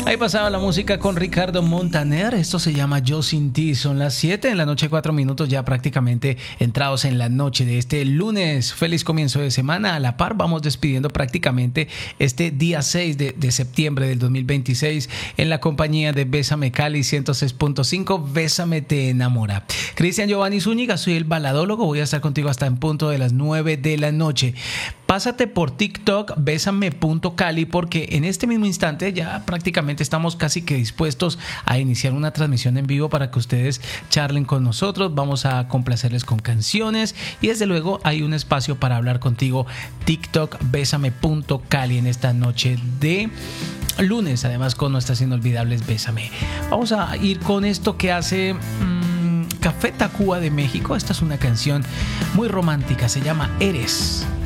Ahí pasaba la música con Ricardo Montaner. Esto se llama Yo Sin Ti. Son las 7 de la noche, 4 minutos, ya prácticamente entrados en la noche de este lunes. Feliz comienzo de semana. A la par vamos despidiendo prácticamente este día 6 de septiembre del 2026 en la compañía de Bésame Cali 106.5. Bésame te enamora. Cristian Giovanni Zúñiga, soy el baladólogo. Voy a estar contigo hasta en punto de las 9 de la noche. Pásate por TikTok, bésame.cali, porque en este mismo instante ya prácticamente estamos casi que dispuestos a iniciar una transmisión en vivo para que ustedes charlen con nosotros. Vamos a complacerles con canciones y desde luego hay un espacio para hablar contigo. TikTok, bésame.cali en esta noche de lunes, además con nuestras inolvidables Bésame. Vamos a ir con esto que hace Café Tacuba de México. Esta es una canción muy romántica, se llama Eres.